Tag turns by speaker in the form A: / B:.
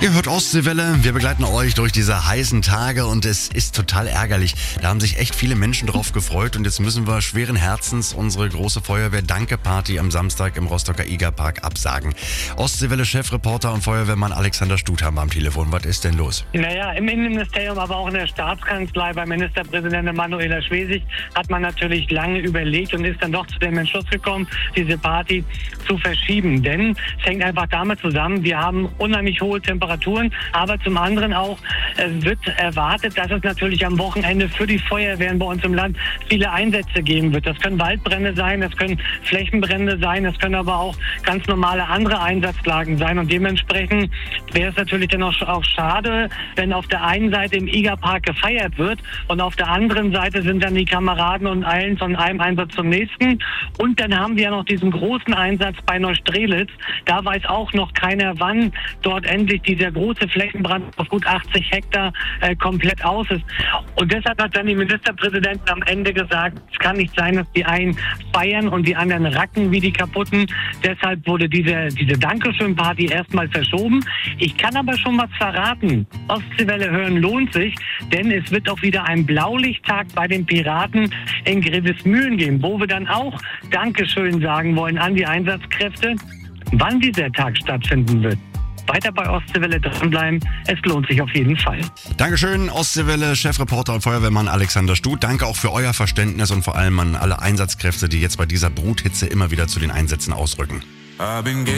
A: Ihr hört Ostseewelle, wir begleiten euch durch diese heißen Tage und es ist total ärgerlich. Da haben sich echt viele Menschen drauf gefreut und jetzt müssen wir schweren Herzens unsere große Feuerwehr-Danke-Party am Samstag im Rostocker Igerpark absagen. Ostseewelle-Chefreporter und Feuerwehrmann Alexander Stuth haben wir am Telefon. Was ist denn los?
B: Naja, im Innenministerium, aber auch in der Staatskanzlei bei Ministerpräsidentin Manuela Schwesig hat man natürlich lange überlegt und ist dann doch zu dem Entschluss gekommen, diese Party zu verschieben. Denn es hängt einfach damit zusammen, wir haben unheimlich hohe Temperaturen, aber zum anderen auch wird erwartet, dass es natürlich am Wochenende für die Feuerwehren bei uns im Land viele Einsätze geben wird. Das können Waldbrände sein, das können Flächenbrände sein, das können aber auch ganz normale andere Einsatzlagen sein und dementsprechend wäre es natürlich dann auch schade, wenn auf der einen Seite im Igerpark gefeiert wird und auf der anderen Seite sind dann die Kameraden und eilen von einem Einsatz zum nächsten und dann haben wir ja noch diesen großen Einsatz bei Neustrelitz. Da weiß auch noch keiner, wann dort endlich dieser große Flächenbrand auf gut 80 Hektar komplett aus ist. Und deshalb hat dann die Ministerpräsidentin am Ende gesagt, es kann nicht sein, dass die einen feiern und die anderen racken wie die Kaputten. Deshalb wurde diese Dankeschön-Party erstmal verschoben. Ich kann aber schon was verraten. Ostseewelle hören lohnt sich, denn es wird auch wieder ein Blaulichttag bei den Piraten in Grevesmühlen geben, wo wir dann auch Dankeschön sagen wollen an die Einsatzkräfte. Wann dieser Tag stattfinden wird, weiter bei Ostseewelle dranbleiben. Es lohnt sich auf jeden Fall.
A: Dankeschön, Ostseewelle, Chefreporter und Feuerwehrmann Alexander Stuth. Danke auch für euer Verständnis und vor allem an alle Einsatzkräfte, die jetzt bei dieser Bruthitze immer wieder zu den Einsätzen ausrücken.